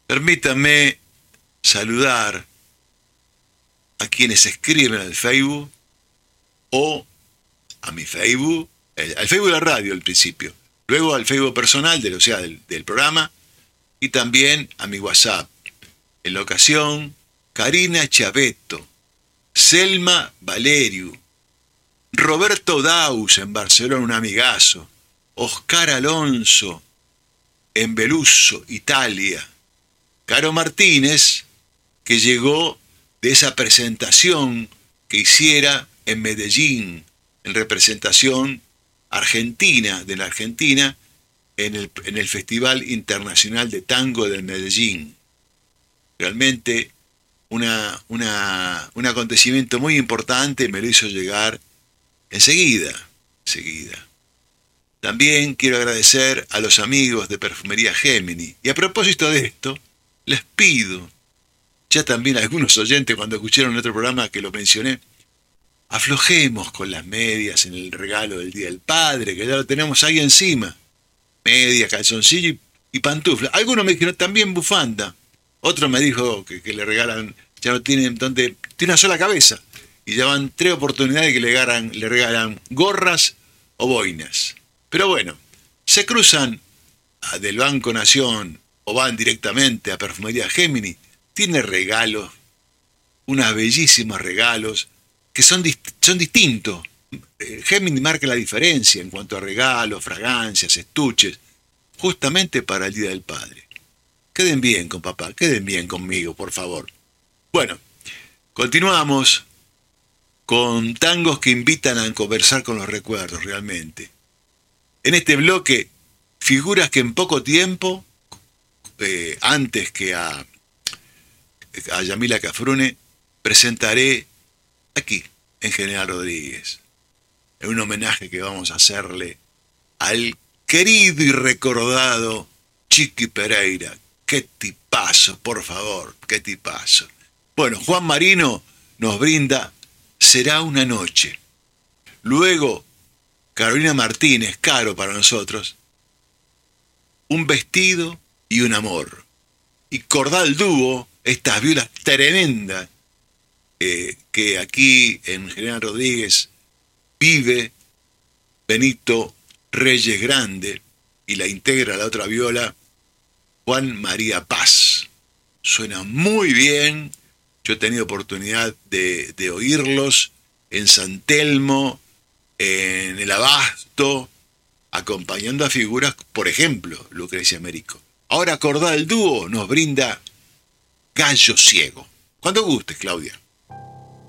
Permítanme saludar a quienes escriben al Facebook o a mi Facebook, al Facebook de la radio al principio, luego al Facebook personal, o sea, del programa, y también a mi WhatsApp. En la ocasión, Karina Chaveto, Selma Valeriu, Roberto Daus en Barcelona, un amigazo, Oscar Alonso en Beluso, Italia, Caro Martínez, que llegó de esa presentación que hiciera en Medellín, en representación argentina, de la Argentina, en el Festival Internacional de Tango de Medellín. Realmente un acontecimiento muy importante, me lo hizo llegar enseguida. También quiero agradecer a los amigos de Perfumería Gemini. Y a propósito de esto, les pido, ya también algunos oyentes cuando escucharon otro programa que lo mencioné, aflojemos con las medias en el regalo del Día del Padre, que ya lo tenemos ahí encima. Medias, calzoncillo y pantufla. Algunos me dijeron también bufanda. Otro me dijo que le regalan, ya no tienen donde, tiene una sola cabeza. Y ya van 3 oportunidades que le regalan gorras o boinas. Pero bueno, se cruzan del Banco Nación o van directamente a Perfumería Gemini. Tiene regalos, unos bellísimos regalos que son distintos. Gemini marca la diferencia en cuanto a regalos, fragancias, estuches, justamente para el Día del Padre. Queden bien con papá, queden bien conmigo, por favor. Bueno, continuamos con tangos que invitan a conversar con los recuerdos, realmente. En este bloque, figuras que en poco tiempo, antes que a Yamila Cafrune, presentaré aquí, en General Rodríguez, en un homenaje que vamos a hacerle al querido y recordado Chiqui Pereira. Qué tipazo, por favor, qué tipazo. Bueno, Juan Marino nos brinda Será una noche. Luego, Carolina Martínez, Caro para nosotros, Un vestido y un amor. Y Cordal Dúo, estas violas tremendas que aquí en General Rodríguez vive Benito Reyes Grande y la integra la otra viola Juan María Paz. Suena muy bien. Yo he tenido oportunidad de oírlos en San Telmo, en el Abasto, acompañando a figuras, por ejemplo, Lucrecia Merico. Ahora Cordal Dúo nos brinda Gallo Ciego. Cuando gustes, Claudia.